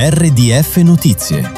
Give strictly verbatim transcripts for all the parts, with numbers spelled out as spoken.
R D F Notizie.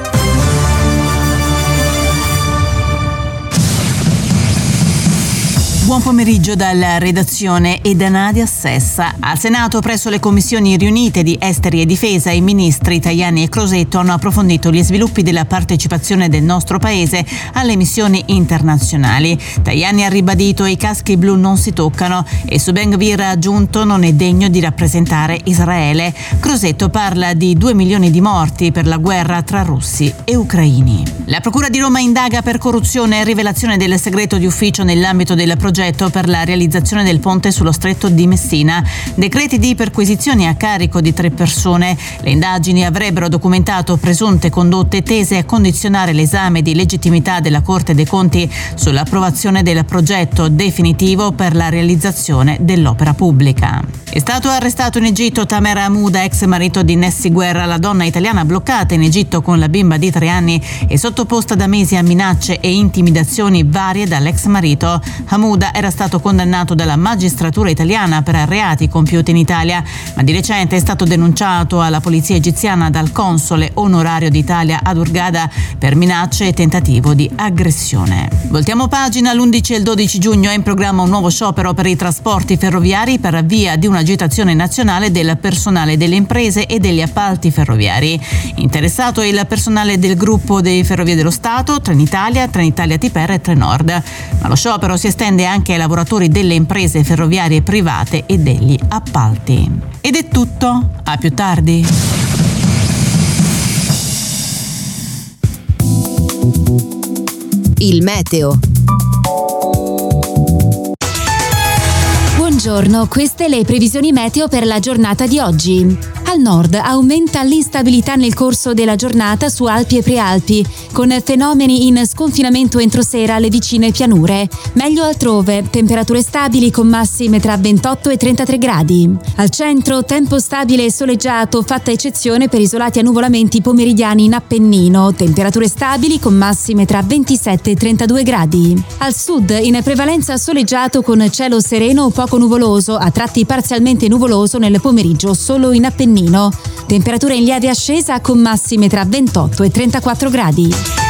Buon pomeriggio dalla redazione e da Nadia Sessa. Al Senato, presso le commissioni riunite di Esteri e Difesa, i ministri Tajani e Crosetto hanno approfondito gli sviluppi della partecipazione del nostro Paese alle missioni internazionali. Tajani ha ribadito che i caschi blu non si toccano e su Ben Gvir ha aggiunto non è degno di rappresentare Israele. Crosetto parla di due milioni di morti per la guerra tra russi e ucraini. La Procura di Roma indaga per corruzione e rivelazione del segreto di ufficio nell'ambito del progetto per la realizzazione del ponte sullo stretto di Messina. Decreti di perquisizione a carico di tre persone. Le indagini avrebbero documentato presunte condotte tese a condizionare l'esame di legittimità della Corte dei Conti sull'approvazione del progetto definitivo per la realizzazione dell'opera pubblica. È stato arrestato in Egitto Tamer Hamouda, ex marito di Nessi Guerra. La donna italiana bloccata in Egitto con la bimba di tre anni e sottoposta da mesi a minacce e intimidazioni varie dall'ex marito. Hamouda era stato condannato dalla magistratura italiana per reati compiuti in Italia, ma di recente è stato denunciato alla polizia egiziana dal console onorario d'Italia ad Hurghada per minacce e tentativo di aggressione. Voltiamo pagina. L'undici e il dodici giugno è in programma un nuovo sciopero per i trasporti ferroviari per via di un'agitazione nazionale del personale delle imprese e degli appalti ferroviari. Interessato è il personale del gruppo dei Ferrovie dello Stato, Trenitalia, Trenitalia T P R e Trenord. Ma lo sciopero si estende anche ai lavoratori delle imprese ferroviarie private e degli appalti. Ed è tutto, a più tardi. Il meteo. Buongiorno, queste le previsioni meteo per la giornata di oggi. Al nord aumenta l'instabilità nel corso della giornata su Alpi e Prealpi, con fenomeni in sconfinamento entro sera alle vicine pianure. Meglio altrove, temperature stabili con massime tra ventotto e trentatré gradi. Al centro, tempo stabile e soleggiato, fatta eccezione per isolati annuvolamenti pomeridiani in Appennino, temperature stabili con massime tra ventisette e trentadue gradi. Al sud, in prevalenza soleggiato con cielo sereno o poco nuvoloso, a tratti parzialmente nuvoloso nel pomeriggio solo in Appennino. Temperatura in lieve ascesa con massime tra ventotto e trentaquattro gradi.